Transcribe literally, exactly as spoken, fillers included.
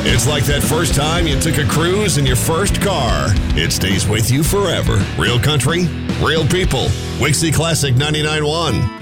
It's like that first time you took a cruise in your first car. It stays with you forever. Real country, real people. Wixie Classic ninety-nine point one.